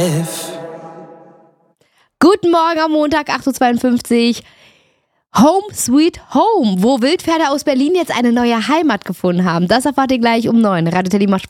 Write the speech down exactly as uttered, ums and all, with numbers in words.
Guten Morgen am Montag, acht Uhr zweiundfünfzig. Home Sweet Home, wo Wildpferde aus Berlin jetzt eine neue Heimat gefunden haben. Das erfahrt ihr gleich um neun. Radio Teddy macht